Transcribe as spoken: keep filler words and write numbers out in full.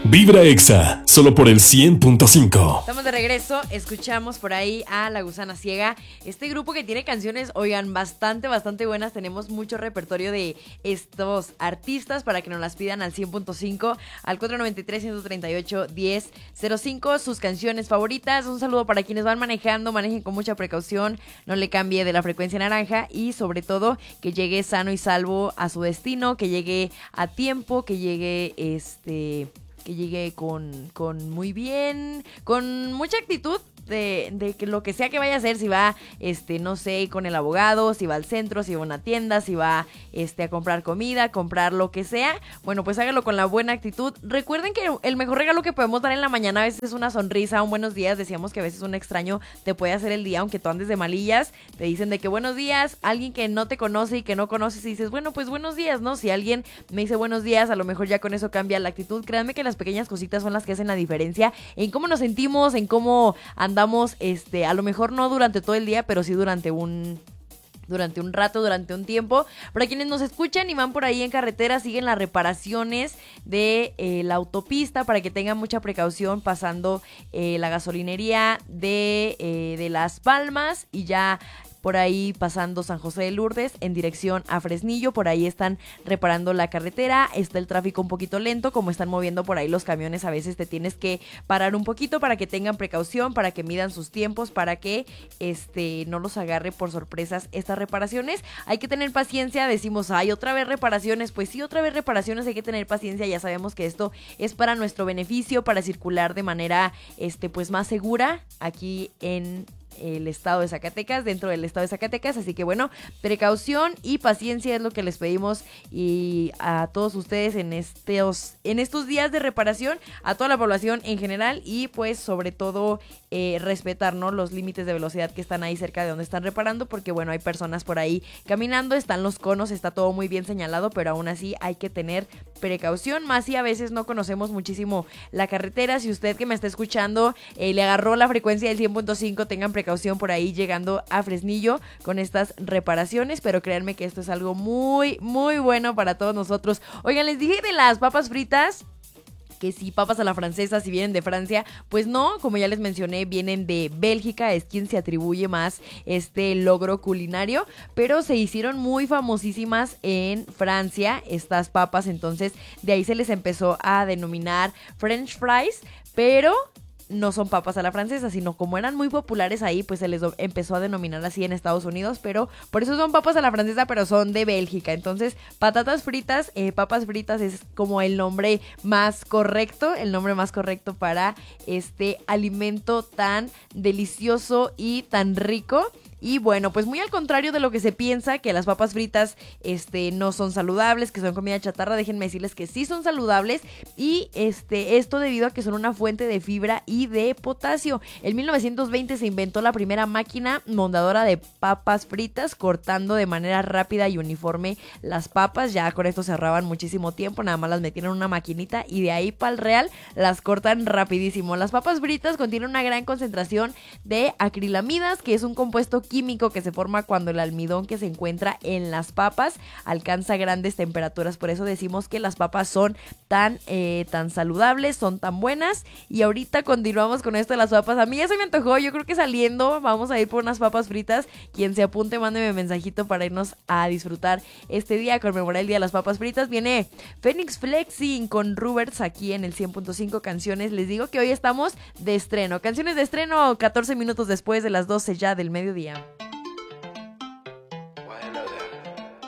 Vibra Exa, solo por el cien punto cinco. Estamos de regreso, escuchamos por ahí a La Gusana Ciega, este grupo que tiene canciones, oigan, bastante, bastante buenas. Tenemos mucho repertorio de estos artistas para que nos las pidan al cien punto cinco, al cuatro noventa y tres, ciento treinta y ocho, diez cero cinco, sus canciones favoritas. Un saludo para quienes van manejando, manejen con mucha precaución, no le cambie de la frecuencia naranja y sobre todo que llegue sano y salvo a su destino, que llegue a tiempo, que llegue este... que llegue con, con muy bien, con mucha actitud de, de que lo que sea que vaya a hacer, si va, este, no sé, con el abogado, si va al centro, si va a una tienda, si va, este, a comprar comida, comprar lo que sea, bueno, pues hágalo con la buena actitud. Recuerden que el mejor regalo que podemos dar en la mañana a veces es una sonrisa, un buenos días. Decíamos que a veces un extraño te puede hacer el día, aunque tú andes de malillas, te dicen de que buenos días, alguien que no te conoce y que no conoces y dices, bueno, pues buenos días, ¿no? Si alguien me dice buenos días, a lo mejor ya con eso cambia la actitud. Créanme que las pequeñas cositas son las que hacen la diferencia en cómo nos sentimos, en cómo andamos, este, a lo mejor no durante todo el día, pero sí durante un... durante un rato, durante un tiempo. Para quienes nos escuchan y van por ahí en carretera, siguen las reparaciones de eh, la autopista para que tengan mucha precaución pasando eh, la gasolinería de, eh, de Las Palmas y ya por ahí pasando San José de Lourdes en dirección a Fresnillo. Por ahí están reparando la carretera, está el tráfico un poquito lento, como están moviendo por ahí los camiones, a veces te tienes que parar un poquito para que tengan precaución, para que midan sus tiempos, para que este no los agarre por sorpresas estas reparaciones. Hay que tener paciencia, decimos, ay, otra vez reparaciones, pues sí, otra vez reparaciones, hay que tener paciencia, ya sabemos que esto es para nuestro beneficio, para circular de manera este pues más segura aquí en el estado de Zacatecas, dentro del estado de Zacatecas, así que bueno, precaución y paciencia es lo que les pedimos y a todos ustedes en estos, en estos días de reparación, a toda la población en general y pues sobre todo eh, respetar, ¿no?, los límites de velocidad que están ahí cerca de donde están reparando, porque bueno, hay personas por ahí caminando, están los conos, está todo muy bien señalado, pero aún así hay que tener precaución, más si a veces no conocemos muchísimo la carretera. Si usted que me está escuchando eh, le agarró la frecuencia del cien punto cinco, tengan precaución por ahí llegando a Fresnillo con estas reparaciones, pero créanme que esto es algo muy, muy bueno para todos nosotros. Oigan, les dije de las papas fritas, que si papas a la francesa, si vienen de Francia, pues no, como ya les mencioné, vienen de Bélgica, es quien se atribuye más este logro culinario, pero se hicieron muy famosísimas en Francia estas papas, entonces de ahí se les empezó a denominar French fries, pero no son papas a la francesa, sino como eran muy populares ahí, pues se les do- empezó a denominar así en Estados Unidos, pero por eso son papas a la francesa, pero son de Bélgica. Entonces, patatas fritas, eh, papas fritas es como el nombre más correcto, el nombre más correcto para este alimento tan delicioso y tan rico. Y bueno, pues muy al contrario de lo que se piensa, que las papas fritas este, no son saludables, que son comida chatarra, déjenme decirles que sí son saludables y este, esto debido a que son una fuente de fibra y de potasio. En mil novecientos veinte se inventó la primera máquina moldadora de papas fritas, cortando de manera rápida y uniforme las papas. Ya con esto se ahorraban muchísimo tiempo, nada más las metían en una maquinita y de ahí para el real las cortan rapidísimo. Las papas fritas contienen una gran concentración de acrilamidas, que es un compuesto químico que se forma cuando el almidón que se encuentra en las papas alcanza grandes temperaturas. Por eso decimos que las papas son tan, eh, tan saludables, son tan buenas. Y ahorita continuamos con esto de las papas. A mí ya se me antojó, yo creo que saliendo vamos a ir por unas papas fritas. Quien se apunte, mándeme mensajito para irnos a disfrutar este día, a conmemorar el día de las papas fritas. Viene Phoenix Flexing con Ruberts aquí en el cien punto cinco canciones. Les digo que hoy estamos de estreno, canciones de estreno, catorce minutos después de las doce ya del mediodía.